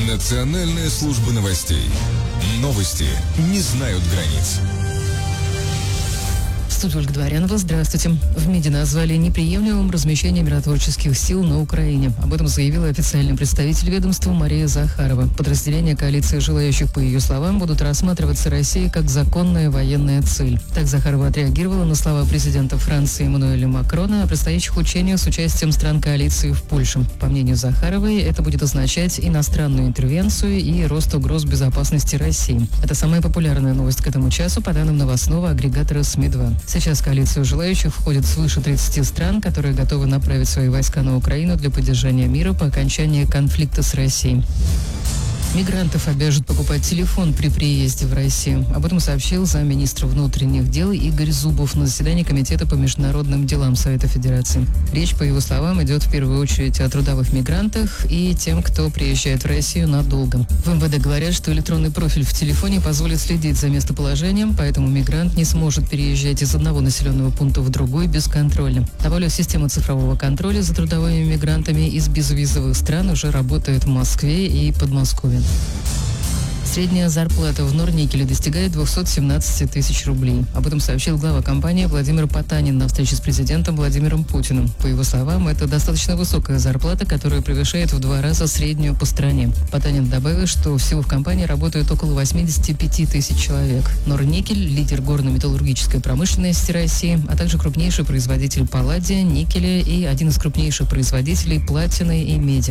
Национальная служба новостей. Новости не знают границ. В студии Ольга Дворянова. Здравствуйте. В МИДе назвали неприемлемым размещение миротворческих сил на Украине. Об этом заявила официальный представитель ведомства Мария Захарова. Подразделения коалиции желающих, по ее словам, будут рассматриваться Россией как законная военная цель. Так Захарова отреагировала на слова президента Франции Эммануэля Макрона о предстоящих учениях с участием стран коалиции в Польше. По мнению Захаровой, это будет означать иностранную интервенцию и рост угроз безопасности России. Это самая популярная новость к этому часу, по данным новостного агрегатора СМИ-2. Сейчас в коалицию желающих входит свыше 30 стран, которые готовы направить свои войска на Украину для поддержания мира по окончании конфликта с Россией. Мигрантов обяжут покупать телефон при приезде в Россию. Об этом сообщил замминистра внутренних дел Игорь Зубов на заседании Комитета по международным делам Совета Федерации. Речь, по его словам, идет в первую очередь о трудовых мигрантах и тем, кто приезжает в Россию надолго. В МВД говорят, что электронный профиль в телефоне позволит следить за местоположением, поэтому мигрант не сможет переезжать из одного населенного пункта в другой без контроля. Добавлю, система цифрового контроля за трудовыми мигрантами из безвизовых стран уже работает в Москве и Подмосковье. Средняя зарплата в Норникеле достигает 217 тысяч рублей. Об этом сообщил глава компании Владимир Потанин на встрече с президентом Владимиром Путиным. По его словам, это достаточно высокая зарплата, которая превышает в 2 раза среднюю по стране. Потанин добавил, что всего в компании работают около 85 тысяч человек. Норникель – лидер горно-металлургической промышленности России, а также крупнейший производитель палладия, никеля и один из крупнейших производителей платины и меди.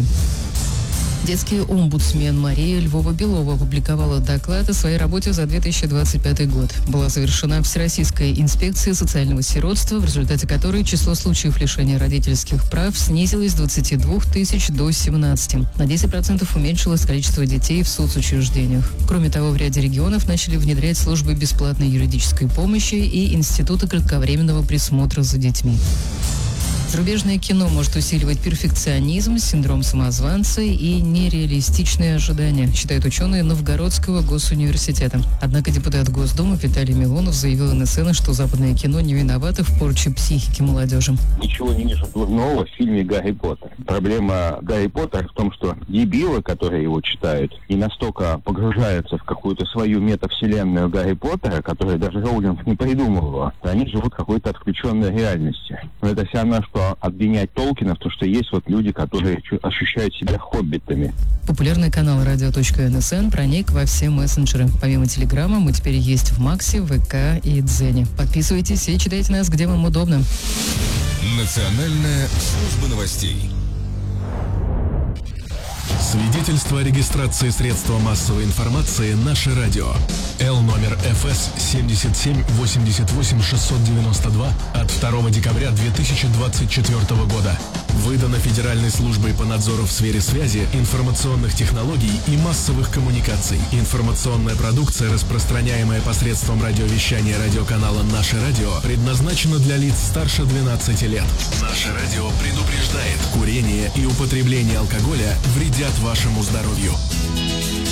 Детский омбудсмен Мария Львова-Белова опубликовала доклад о своей работе за 2025 год. Была совершена всероссийская инспекция социального сиротства, в результате которой число случаев лишения родительских прав снизилось с 22 тысяч до 17. На 10% уменьшилось количество детей в соцучреждениях. Кроме того, в ряде регионов начали внедрять службы бесплатной юридической помощи и институты кратковременного присмотра за детьми. Зарубежное кино может усиливать перфекционизм, синдром самозванца и нереалистичные ожидания, считают ученые Новгородского госуниверситета. Однако депутат Госдумы Виталий Милонов заявил НСН, что западное кино не виновато в порче психики молодежи. Ничего не вижу дурного в фильме «Гарри Поттер». Проблема Гарри Поттера в том, что дебилы, которые его читают, не настолько погружаются в какую-то свою метавселенную Гарри Поттера, которую даже Роулинг не придумывала. Они живут в какой-то отключенной реальности. Но это все равно, что обвинять Толкина в том, что есть вот люди, которые ощущают себя хоббитами. Популярный канал radio.nsn проник во все мессенджеры. Помимо Телеграма, мы теперь есть в Максе, ВК и Дзене. Подписывайтесь и читайте нас, где вам удобно. Национальная служба новостей. Свидетельство о регистрации средства массовой информации «Наше радио». Л номер ФС 77-88-692 от 2 декабря 2024 года. Выдано Федеральной службой по надзору в сфере связи, информационных технологий и массовых коммуникаций. Информационная продукция, распространяемая посредством радиовещания радиоканала «Наше радио», предназначена для лиц старше 12 лет. «Наше радио» предупреждает: курение и употребление алкоголя вредят вашему здоровью.